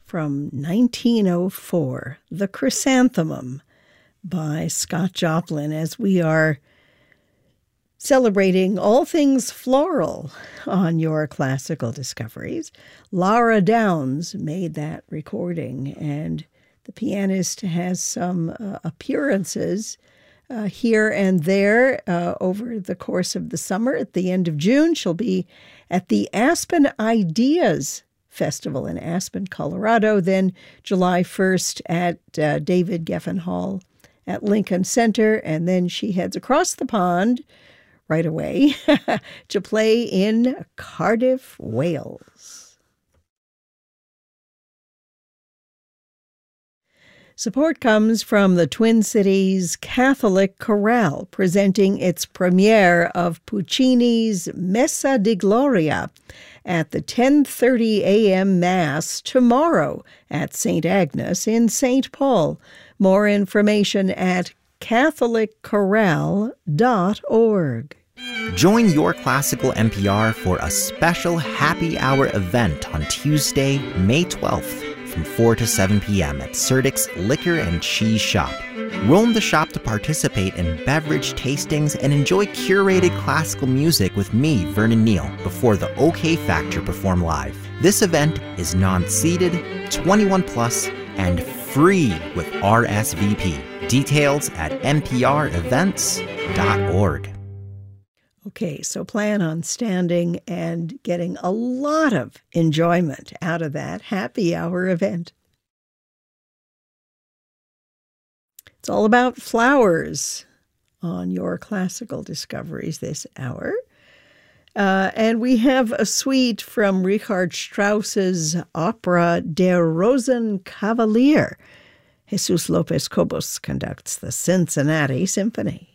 from 1904, The Chrysanthemum by Scott Joplin, as we are celebrating all things floral on your classical discoveries. Laura Downs made that recording, and the pianist has some appearances here and there over the course of the summer. At the end of June, she'll be at the Aspen Ideas Festival in Aspen, Colorado. Then July 1st at David Geffen Hall at Lincoln Center. And then she heads across the pond right away to play in Cardiff, Wales. Support comes from the Twin Cities Catholic Chorale, presenting its premiere of Puccini's Messa di Gloria at the 10:30 a.m. Mass tomorrow at St. Agnes in St. Paul. More information at catholicchorale.org. Join Your Classical NPR for a special happy hour event on Tuesday, May 12th from 4 to 7 p.m. at Serdik's Liquor and Cheese Shop. Roam the shop to participate in beverage tastings and enjoy curated classical music with me, Vernon Neal, before the OK Factor perform live. This event is non-seated, 21 plus, and free with RSVP. Details at nprevents.org. Okay, so plan on standing and getting a lot of enjoyment out of that happy hour event. It's all about flowers on your classical discoveries this hour. And we have a suite from Richard Strauss's opera Der Rosenkavalier. Jesus Lopez Cobos conducts the Cincinnati Symphony.